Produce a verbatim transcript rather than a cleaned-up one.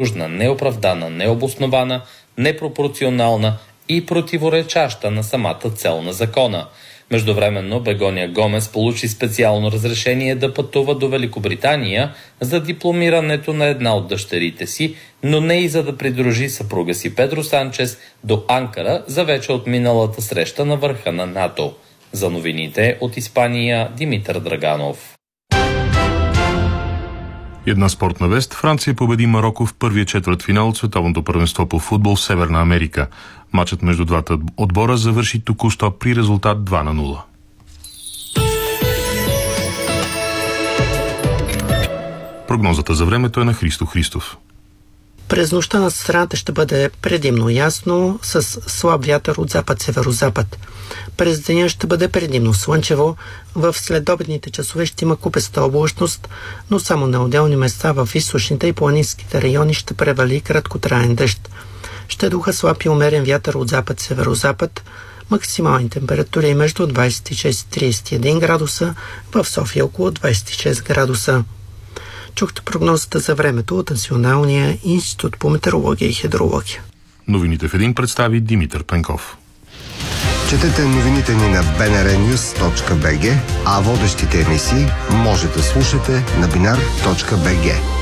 ненужна, неоправдана, необоснована, непропорционална и противоречаща на самата цел на закона. Междувременно Бегония Гомес получи специално разрешение да пътува до Великобритания за дипломирането на една от дъщерите си, но не и за да придружи съпруга си Педро Санчес до Анкара за вече отминалата среща на върха на НАТО. За новините от Испания, Димитър Драганов. Една спортна вест. Франция победи Мароко в първия четвъртфинал от световното първенство по футбол в Северна Америка. Матчът между двата отбора завърши току-що при резултат два на нула. Прогнозата за времето е на Христо Христов. През нощта на страната ще бъде предимно ясно, с слаб вятър от запад-северозапад. През деня ще бъде предимно слънчево, в следобедните часове ще има купеста облачност, но само на отделни места в източните и планинските райони ще превали краткотраен дъжд. Ще духа слаб и умерен вятър от запад-северозапад, максимални температури между двадесет и шест и тридесет и един градуса, в София около двадесет и шест градуса. Чухте прогнозата за времето от Националния институт по метеорология и хидрология. Новините в един представи Димитър Пенков. Четете новините ни на би ен ар нюс точка би джи, а водещите емисии може да слушате на бинар точка би джи.